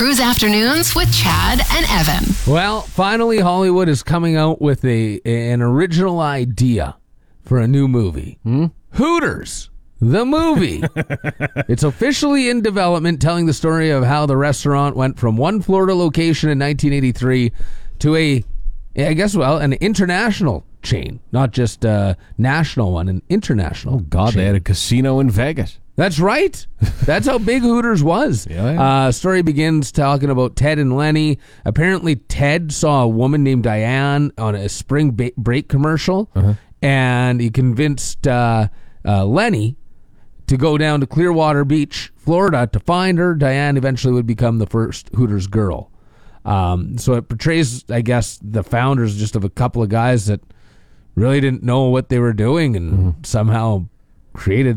Cruise Afternoons with Chad and Evan. Well, finally, Hollywood is coming out with an original idea for a new movie. Hooters, the movie. It's officially in development, telling the story of how the restaurant went from one Florida location in 1983 to an international chain. Not just a national one, an international chain. They had a casino in Vegas. That's right. That's how big Hooters was. Yeah. Story begins talking about Ted and Lenny. Apparently, Ted saw a woman named Diane on a spring break commercial, and he convinced Lenny to go down to Clearwater Beach, Florida, to find her. Diane eventually would become the first Hooters girl. So it portrays, I guess, the founders just of a couple of guys that really didn't know what they were doing and somehow created